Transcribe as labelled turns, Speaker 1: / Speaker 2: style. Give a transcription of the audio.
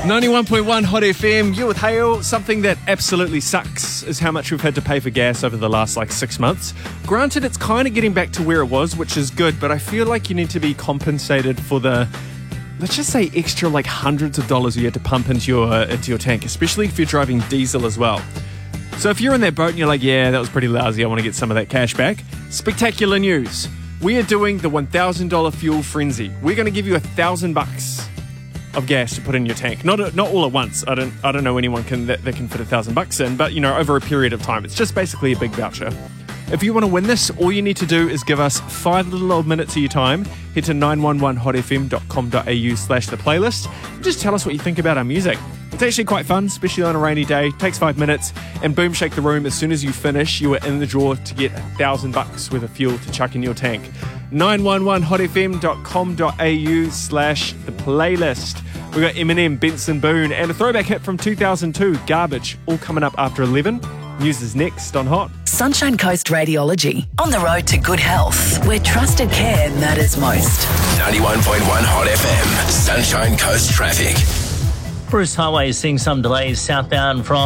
Speaker 1: 91.1 Hot FM, you with Hale. Something that absolutely sucks is how much we've had to pay for gas over the last 6 months. Granted, it's kind of getting back to where it was, which is good, but I feel like you need to be compensated for the, let's just say, extra hundreds of dollars you had to pump into your tank, especially if you're driving diesel as well. So if you're in that boat and you're like, yeah, that was pretty lousy, I want to get some of that cash back, spectacular news. We are doing the $1,000 fuel frenzy. We're going to give you $1,000 of gas to put in your tank. Not all at once. I don't know anyone that can fit $1,000 in, but over a period of time. It's just basically a big voucher. If you want to win this, all you need to do is give us 5 little old minutes of your time. Head to 911hotfm.com.au/the playlist and just tell us what you think about our music. It's actually quite fun, especially on a rainy day. It takes 5 minutes and boom, shake the room. As soon as you finish, you are in the draw to get $1,000 worth of fuel to chuck in your tank. 911hotfm.com.au/the playlist. We got Eminem, Benson Boone, and a throwback hit from 2002, Garbage, all coming up after 11. News is next on Hot.
Speaker 2: Sunshine Coast Radiology. On the road to good health, where trusted care matters most.
Speaker 3: 91.1 Hot FM. Sunshine Coast traffic.
Speaker 4: Bruce Highway is seeing some delays southbound from